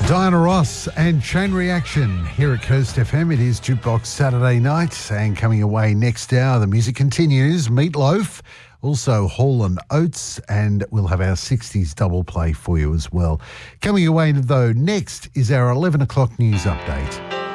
Diana Ross and Chain Reaction here at Coast FM. It is Jukebox Saturday night, and coming away next hour, the music continues. Meatloaf, also Hall & Oates, and we'll have our 60s double play for you as well. Coming away, though, next is our 11 o'clock news update.